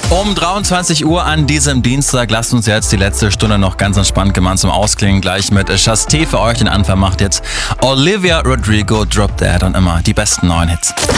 Um 23 Uhr an diesem Dienstag lasst uns jetzt die letzte Stunde noch ganz entspannt gemeinsam ausklingen. Gleich mit Chasté für euch. Den Anfang macht jetzt Olivia Rodrigo, Drop Dead und immer die besten neuen Hits.